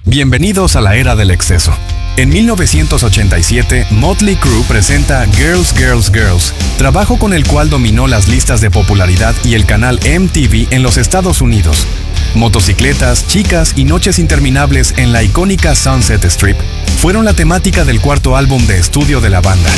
Bienvenidos a la era del exceso. En 1987, Motley Crue presenta Girls, Girls, Girls, trabajo con el cual dominó las listas de popularidad y el canal MTV en los Estados Unidos. Motocicletas, chicas y noches interminables en la icónica Sunset Strip fueron la temática del cuarto álbum de estudio de la banda.